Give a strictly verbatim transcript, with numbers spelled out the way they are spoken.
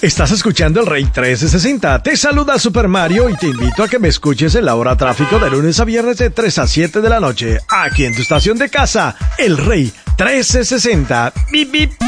Estás escuchando el Rey trescientos sesenta. Te saluda Super Mario y te invito a que me escuches en la hora tráfico de lunes a viernes de tres a siete de la noche. Aquí en tu estación de casa, el Rey trescientos sesenta. Bip, bip.